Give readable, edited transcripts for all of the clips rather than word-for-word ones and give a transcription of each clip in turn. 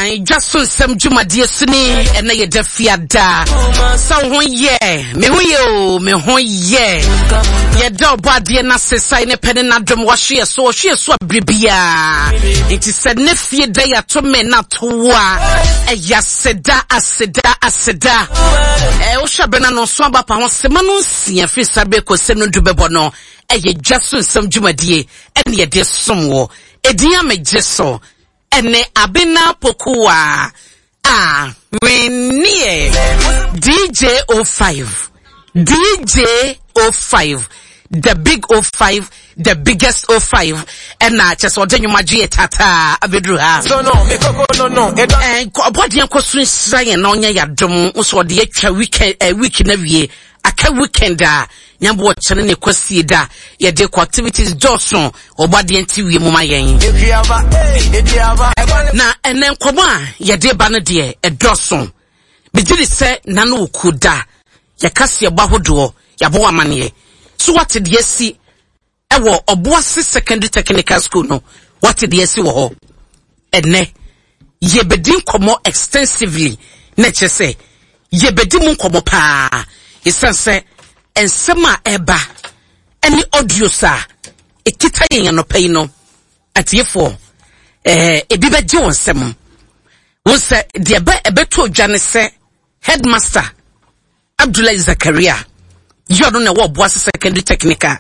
Jason Sam Jumadie Suni and ye defiada. So one ye, me ho ye. Ye do body na sesa in a pen na drum washi so she so bribia. It is a nephew day to me na toa. Yaseda aseda. O shabena no swamba pa ho semanu sia fi sabe ko semnu dubebo no. Ye Jason Sam Jumadie and ye de somwo. Edia me jeso. Ene abena pokua Winnie DJ 05 the big 05 the biggest 05 and just what you magie tata abedruha so no and body and question say no nya yadom so de atwa week na wie aka weekend nyambo chane ne kwasi da ye de activities Johnson obade anti wie muma yen na enen kwoma ye de ba no de Johnson bigiri se na no kuda ye kase ba hodo ya bo amane so what de si ewo Obuasi secondary technical school no what de si wo ho enne ye bedin komo extensively na chese ye bedi mu komo pa isanse ensema eba any audio sa ekita yen no pay no atiefo ebi be je wonsem won se de ebeto odwane se headmaster Abdullahi Zakaria yodo na wo Obuasi secondary technical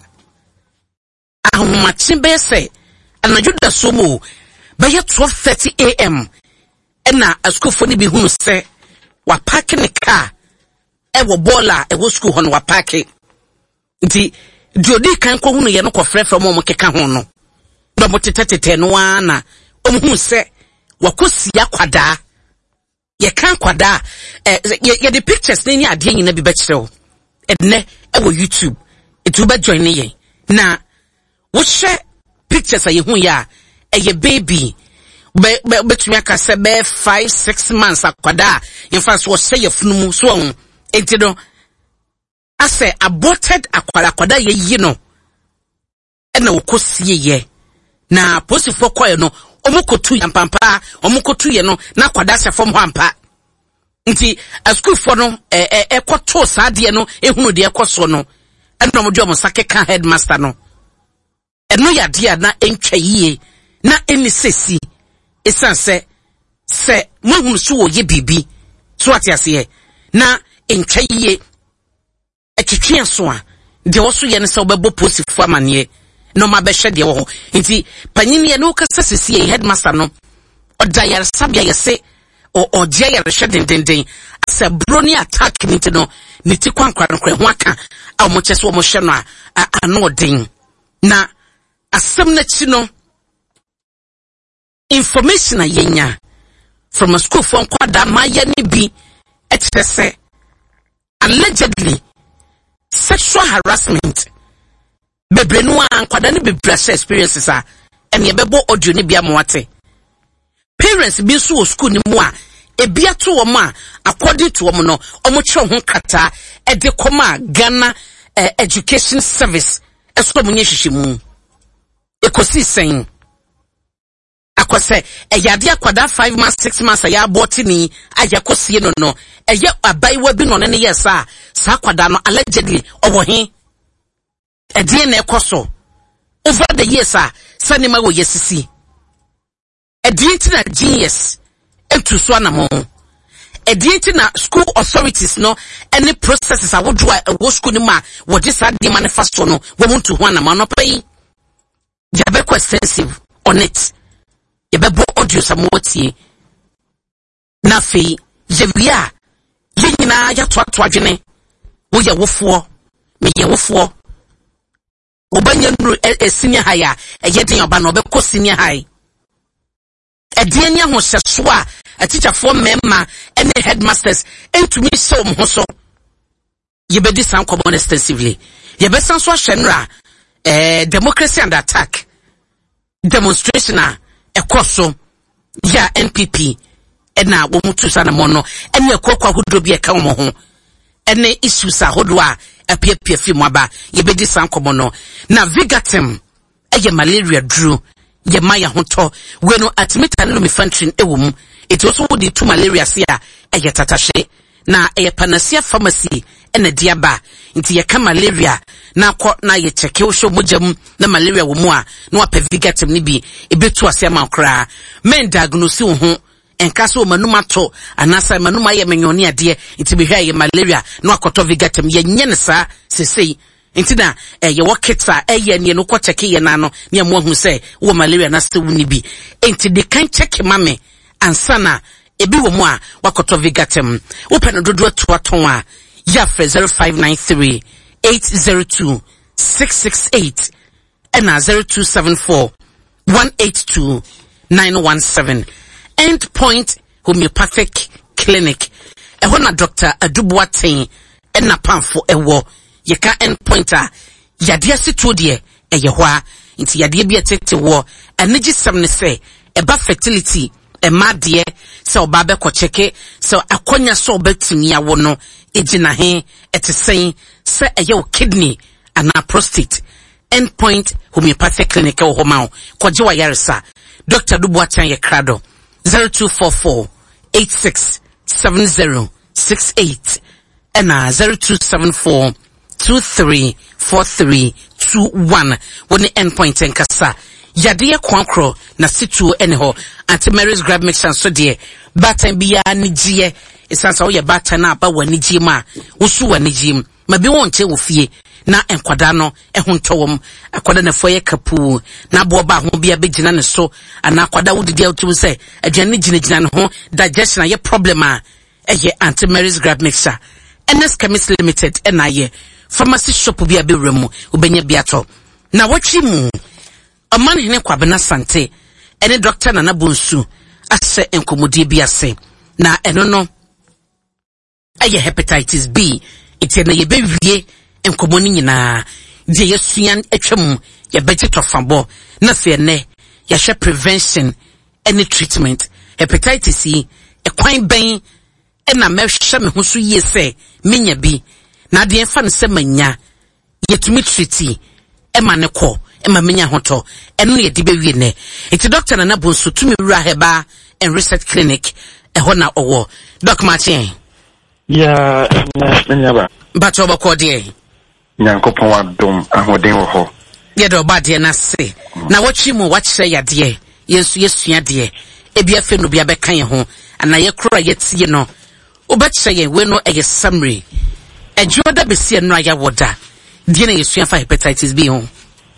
ahomachin be se anajuda somo be 12:30 am na askofo ni bi hunu se wa park ne car ewo bola ewo school hono wa park nti diodi kan ko hunu ye no kofre from mo keka ho no do mo tetetete no ana omhu se wakosia kwada ye kan kwada ye the pictures ni ade nyina bi be kire enne ewo YouTube etu be join ye na wo share pictures aye hu ya eye baby betumi aka se be 5-6 months akwada in fact wo say yefunumu so on entido ase aborted akwada ye yi no ena wo kosie ye na posifo koye no omukotu ya mpampa omukotu ye no na akwada se fom ho ampa nti school for no ekoto saade no ehunu de ekoso no ena mo de omsake ka headmaster no eno ya dia na entwa yie na eni sesi esanse se mohunu so wo ye bibi so atiase na entwa yie etwetwe so a de wo so ye ne se obebo posifo amane no ma be hwe de wo nti panyini ye no kasa sesi headmaster no odayar sabia ye se o je ye hwe dendenden asa broni attack nti no niti kwankwa no ho aka a mo chese wo mo hwe no a ano den na asem na chi no information a yenya from a school from kwada maya ni bi etese allegedly sexual harassment bebrenu an kwada ni bebrase experiences a ene bebo audio ni bia moate parents bi so school ni mu a ebia to wo ma according to wo no omo kire ho kata e de koma Ghana education service eso munye hwehwemu ekosi sen akose eyade akwada 5 months 6 months ya botini ayakosie no eye abaiwa bi no ne yesa sa akwada no allegedly owohin edie na ekoso over the years sanima wo yesisi edie ti na genius entu so anamo edie ti na school authorities no any processes awodwa wo school ni ma wo de sa de manifesto no wo muntu ho anamo no pay yabe ko extensive on it yebebo audio samotie na fe yebia yenyina ya to adwene wo ye wofo me ye wofo obanya nuru senior high yeden oba na obekọ senior high edie nya ho hyeso a teacher for memma and headmasters entumi so mo so yebedi san common extensively yebesan so hyenra democracy under attack demonstration ekoso ya NPP ena wo mutu sana mono ene ekokwa hodo bi eka mo ho ene issues ahodo a apia fi mo aba yebedi san komo no na Vigatem eye malaria dru ye maya hoto we no atmita no mefantrin ewom it also would to malaria sia eye tatashe na eye panacea pharmacy ena diaba nti ye ka malaria na akọ na ye cheke wo hwo mojam na malaria wo mu a na wa pevigatem ni bi ebetu ase ma kra men diagnose wo ho enka so manuma to anasa manuma ye menyone ade nti behwa ye malaria na akoto vigatem ye nye ne sa sesei nti na ye woketa ye ne no ko cheke ye na no ne mo hu se wo malaria na ste wuni bi nti de kan cheke mame ansana ebi wo mu a wakoto vigatem wo pe no dodo to aton a ya fre 0593 802 668 and 0274 182 917 Endpoint Homeopathic Clinic. Ehona Dr. Adubuaten ena pamfo ewo yeka endpointer yade situ de eyehwa nti yade bi etete wo energy semne se eba fertility emade se oba be ko cheke se akonya so obetimi awo no ejina he etesen se eye kidney ana prostate. Endpoint Homeopathic Clinic wo homa koje wa yaresa Dr. Adubuaten ye krado 0244 867068 and 0274 234321 when the endpoint in kasa yade kwankro na situ eniho anti Mary's grab mix and so dear batan biya nijie isansa wo ye batan na ba wani jima usu wani jim mabi wonche wo fie na enkwada no ehontowom akwada na foye kapu na boba ho bia begina ne so ana akwada wodidi autu se aduane gina ne ho digestion aye problem a eye Auntie Mary's grab mixture NS Chemist Limited na ye pharmacy shop bia be remu obenya biato na wotwi mu amane ne kwabena sante ene doctor Nana Bonsu ase enkomodi biase na eno no aye hepatitis B iti na ye bewie enkomoni nyina je yesuan etwam ye budget of fabo na fe ne ye hwe prevention any treatment hepatitis C ekwan ben na mehwe me ho so ye se menya bi na de enfa ne se manya yetumi treat ema ne ko ema menya hoto eno ye de bewie ne iti doctor Nana Bonsu tumi wura heba and research clinic eho na owo doc Martin ya na nyaba but obako de nyankopon wadom ahoden wo ho ye do ba de na se na watwi mu wakyere yade yesu de ebia fe no bia be kan ye ho ana ye kro ye tie no obakyere ye we no eye summary ejuoda be sie no aya woda de na yesu fa hepatitis B ho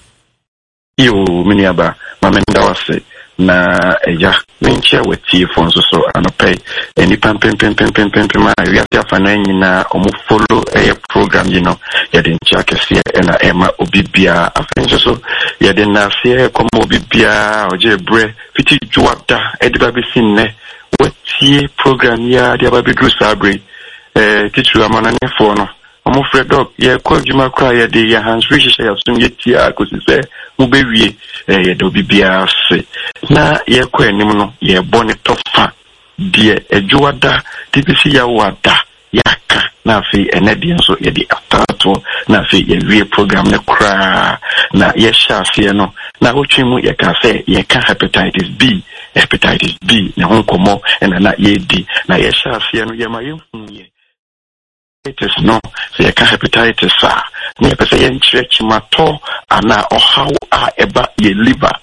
yo miniaba mamenda wase na eja menchia wetie fonso so anopai eni pam ma wi afa na nyina omo follow program you know yede ncha kese na ema obibia afenso so yede na se komo obibia oje bre fiti juwada ediba besin ne wetie program ya dia babedru sabre tichu amana ne fo no omo fredok ye kwa juma kwa yede ya hands free she ya sum yetia akosise mu bewie yede obibia se na ye kwa enim no ye bone tofa die ejuwada tibisi ya wada yaka na fi enedi nso ye di atato na fi ye wie program ne kra na ye shafie no na otwimu ye ka se ye ka hepatitis B ne honkomo na ye di na ye shafie no ye ma ye hunye hepatitis no se ye ka hepatitis a ne pese ye nchrechi mato ana ohaw a eba ye liver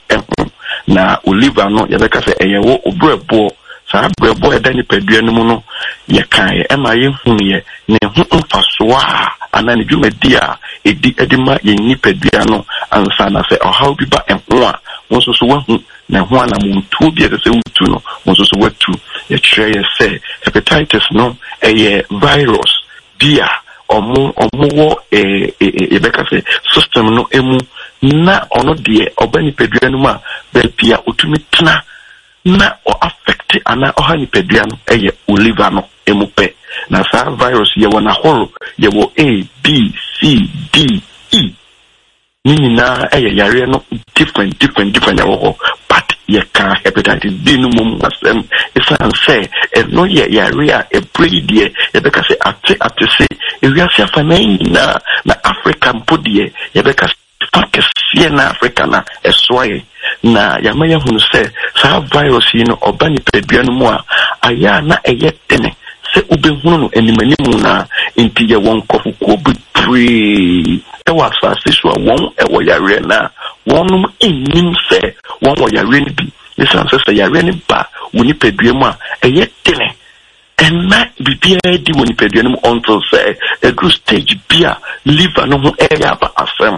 na o liver no ye be ka se eye wo obrebo sa brebo eda ni padua no mu no ye kan ye ema ye hunye ne hu mfaso a ana ne dwumadi a edi ma ye ni padua no ansa na se ohaw bi ba enho a wonso so wahu na ho ana muntu bi se wutu no wonso so watu ye kire ye se hepatitis no eye virus dia omo wo ebeka se system no emu na ono de obani padua no ma be pia otumi tena na o affect ana ohani pedua no eye liver no emupe na sa virus ye wona horo ye wo A B C D E nini na eye yare no different yawo but ye ka hepatitis B no mum asem isan say no ye yare a breed ye beka say ate say e wi asia fa na African podie ye beka fakes ye na Africa na eswaye na yamaya hunu se sa virus yi no oba ni pedua no mu a aya na eye tene se ubehunu no animanimu na inti ye won kofuko betre e wa asase so won e wo yare na wonum enim se won wo yare ni bi yesan se yare ni ba woni pedua mu a eye tene enna bibia di woni pedua no until say a good stage bia liver no ho area ba asem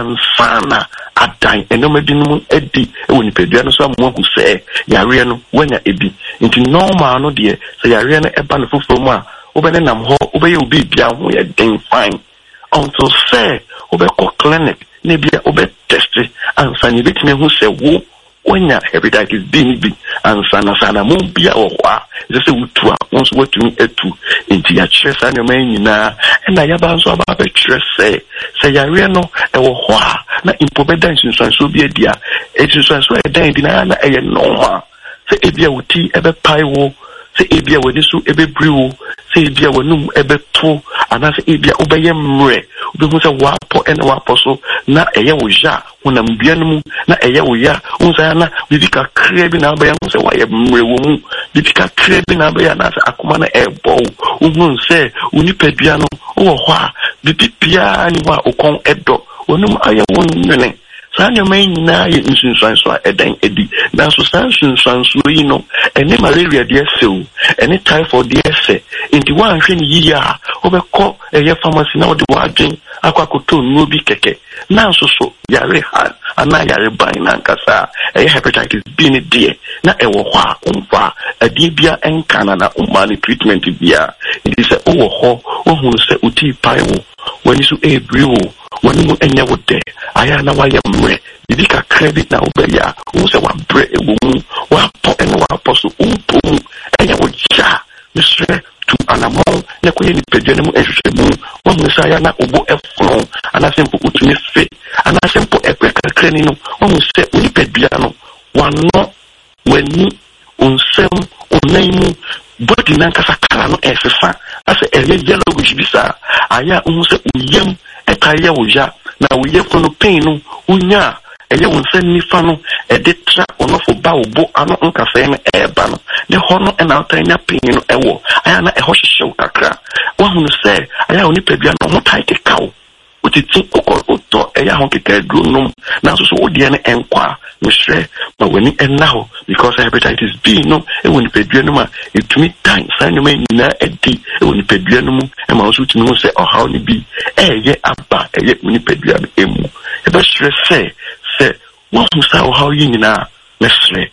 ansana adan enoma binum edi woni pedua no so amohu say yare no wanya ebi nti normal no de say yare no eba no foforo mu a obene nam ho obeye obi bia ho ye den fine until say obeko clinic ne bia obe test ansani betime hu say wo wanya hepatitis B ni bi ansana mo bia ohwa je se wutu a wonso watumi etu nti ya kyeresa ne man nyina na ya ba nso aba be kyerese se yare no e wo ho a na impobeda nsunsanso bi adia nsunsanso e dan bi na eye normal se ebia wuti ebe pai wo se ebia wodi so ebe briwo se ebia wonum ebe to ana se ebia obeye mre obehu se wapo ene wapo so na eye wo ja wona mbianum na eye wo ya unsa na bibika krebi na abayan se waye mre wo mu bibika krebi na abayan na se akoma na ebo uhun se unipadua no wo ho a bibipia ni wa okon edo wonum aye wonnene sanya nyina ye nsunsanso a edan edi nanso sansunsanso yi no ene malaria de sew ene typhoid de se enti wa anhwe ni yi a obekọ eye pharmacy na odi wadwen akwakoto no bi keke nanso so yare han ana yare ban na nkasa eye hepatitis B ni de na ewo ho a umfa adi bia enkana na umani treatment bia enti se owo ho ohun se uti pai wo wani so ebriwo wani mu enya wode aya na waye mre bibika credit na obeya wo se wa bre ewo mu wa po en wa po so umpo enya woja misre tu anamon na ko yeni pedua mu ehwehwe mu wo mu sa ya na obo efron ana sempo utumi fe ana sempo eprekakre ni no wo mu se uni pedua no wano wani unsem unaimu body na nkasa kala no esesa ase eye yellow gujibisa aya unse uyem etaya woja na woye kono pain no unya eye wonse nifa no editra onofo ba obo ano nkasa ene eba no ne hono ena otanya pain no ewo aya na eho hihye kakra wa hunu se aya oni pedua no ho tight kawo utiti oto eya ho keka dronum na so odi ne enkwa no hwe ma wani ennaho because hepatitis B no e woni pedua no ma etumi tan san no ma nyina edi e woni pedua no mu e ma so tumi ho se ohaw ni bi eye aba eye woni pedua no emu e ba hwe se wo hu sa ohaw yi nyina mesre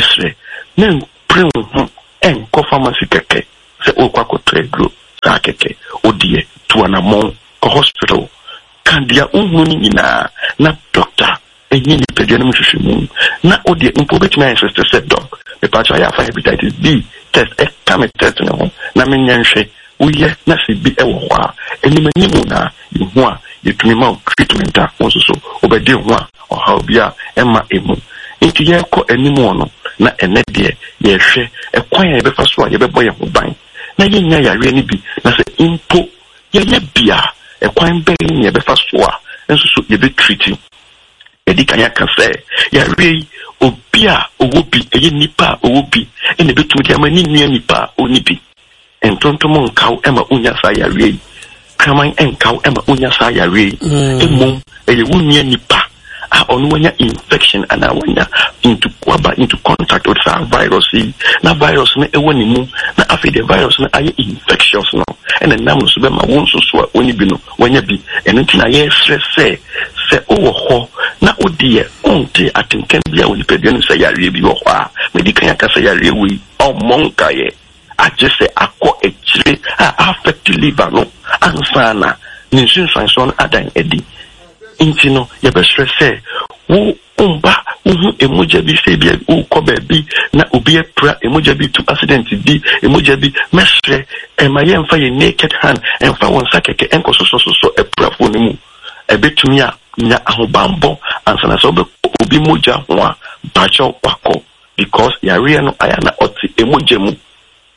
ne prim ho enko pharmacy keke se okwakoto edro sa keke odie to anamon hospital kandia unhuni nyina na doctor enyi ni pedua no hwehwemu na odi mpo betima insist said doc the patch I have hepatitis B test come test no na menyanhwe uye na se bi ewo ho a enimanimu na ihu a yetumi ma treatment a wonso so obedi ho a oha bia ema emu nti ye ko animu no na ene de ye hwe ekwan ye befa so a ye bebo ye ho ban na ye nya yare ni bi na se impo ye bia ekwan be ye befa so a enso so ye be treating edikanya ka se yare obi a owobi eye nipa owobi ene betum de amani nua nipa onibi entontomo nkaw ema unya sa yare kraman enkaw ema unya sa yare emu eye wunya nipa a onu wanya infection and wanya into contact with that virus na virus na ewani mu na afi the virus na aye infectious no and nam so be ma wonso so oni bi no wanya bi enti na ye stress se owo ho na odie onte atenkan bia woni pedua no se yare bi wo ho a medical ya ka se yare wi o monka ye ajese akọ echire a affect liver no ansana ninsin sanson adan edi intino ye be stress wo umba emoja bi se bia wo ko bi na obi epra emoja bi to accident bi emoja bi mesre emaye mfa ye naked hand emfa won sakeke enko so epra fo ni mu ebetumi a nya ahobambo ansana so be obi moja ho a bacho kwako because yare no aya na oti emoja mu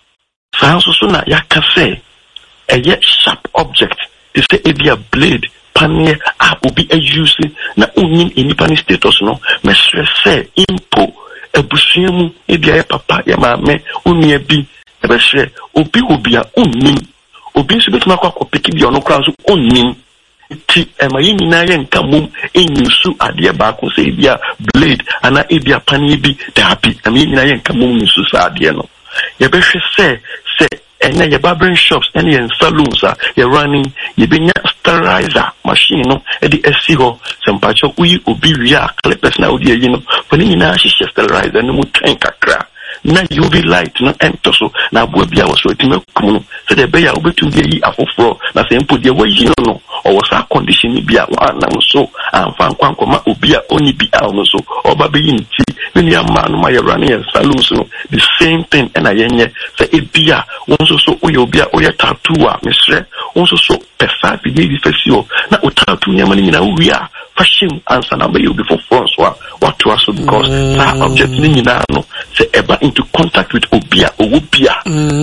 sanso so na yakase eye sharp object is say a blade panye a obi use na unim enipa status no me stress impo ebusuamu ebia ya papa ya maame unia bi ebehwe obi a unim obi nso betuma kwa peki bi ono kra nso unim ti emayi nyina ye nka mum enyusu ade ba ko se bia blade ana ebia panye bi dabi emayi nyina ye nka mum nyusu sa ade no ye behwe se enya ye barbering shops and ye saloons ye running ye benya sterilizer machine no e di esi ho sempacho uyi obi wia clippers na odi yi no fani nyina hihye sterilizer no mu twen kakra na UV light no ento so na abo bia wo so etime kum no se de be ya obetum de yi afoforo na se mpo de wo yi no o wo sa condition bia wa na so amfa kwankoma obi a oni bi a no so oba be yi nti ni ama no ma ye running saloons no the same thing and ayenye se ebia won so oye obi a oye tattoo a mesre won so pesa bi ni fasio na o tattoo nyama ni nyina wi a fashion answer na be you before France what to us because that object ni nyina no se eba into contact with obia owobia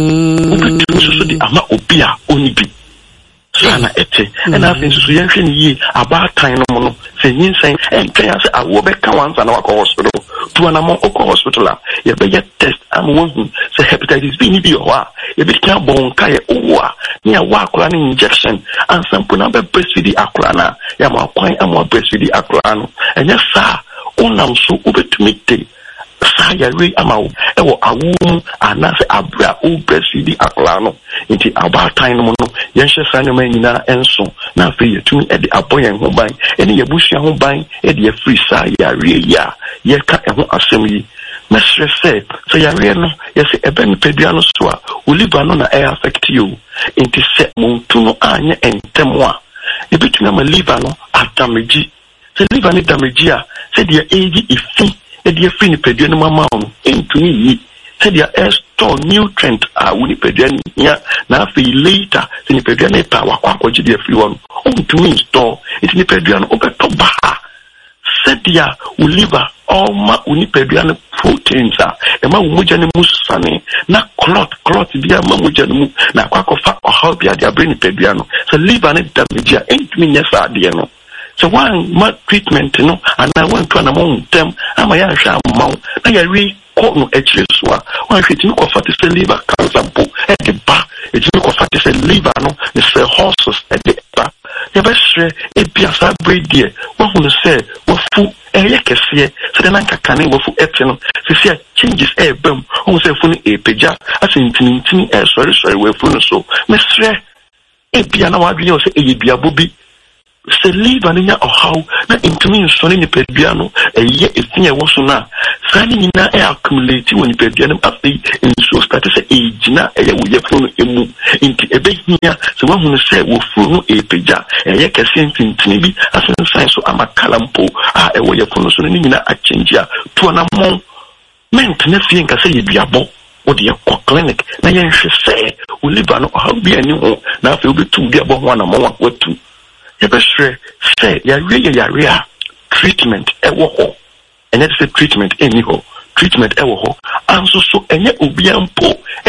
obi so di ama obia oni bi sana ete and I think so yenhwe ni yi about time no no se nyinsen enkan ase awo be ka wansa na wakọ hospital to anamo okọ hospital a ye be get test am won se hepatitis B ni bi o a ye be kan bon ka ye owo a ni awa akora ni injection and sample na be breastfeed akora na ya ma kwan am breastfeed akora no enya sa onam so obetumi te sa ya we amawo ewo awu anase abra o breastfeed akora no nti about time no no yenhwe sa nyoma nyina enso na fe yetumi e de aboyen ho ban ene ye busua ho ban e de free sa ya re ya ye ka e ho asem yi mesre se ya re no ye se ebe ni pedua no so a oliver no na e affect you nti se muntu no anye entemo a e betumi ma liver no adamage se liver ni damage a se de age ifi e de free ni pedua no mama no entumi yi se de store nutrient woni pedua nya na fe later se ni pedua na pa wakwa gide free one ontumi store it ni pedua no obeto ba se dia liver ma uni pedua no proteins e ma umuja ne musane na clot bia ma muja no mu na kwakofa how bia dia brain pedua no so liver ne damage entumi nya sa de no so one ma treatment no and I went to an amount them ama ya hwa amount na ya re ko no actually so one treatment ko fat say liver cancer po e de ba e ti ko fat say liver no the cell horses e de ba ya ba hwe e bia sa breed there wo hu say wo fu e kese so de nanka kan wo fu ete no se changes e bam wo say fu ni e peja asintini e sorry we fu no so mesre e bia na wa dwe say e bia bobi se liver ninya how na intumi nso ni pedua no eye efinya wo so na sani nyina e accumulate woni pedua no afi nso start se ejina eye wo ye funu emu inti ebehia se wo hunu se wo funu epeja eye kese ntintini bi asensan so amakalampo a e wo ye funu so ni nyina a change a to na mon ment na fie nka se ye biabo wo de ko clinic na ye nhwe se wo liver no how bi ani ho na afi obetu biabo ho na mo watu yebesre say ya re treatment ewo ho and it's a treatment anyhow treatment ewo ho and so enye obiampo